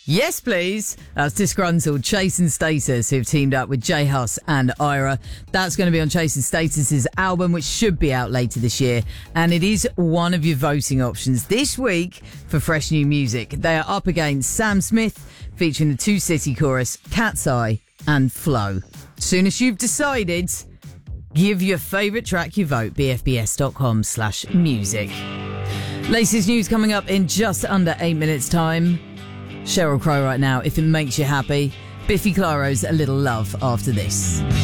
Yes, please. That's Disgruntled, Chase and Status, who've teamed up with J Hus and Ira. That's going to be on Chase and Status's album, which should be out later this year. And it is one of your voting options this week for fresh new music. They are up against Sam Smith, featuring the Two City chorus, Cat's Eye and Flow. Soon as you've decided, give your favourite track your vote, bfbs.com/music. Latest news coming up in just under 8 minutes' time. Sheryl Crow right now, If It Makes You Happy. Biffy Clyro's A Little Love after this.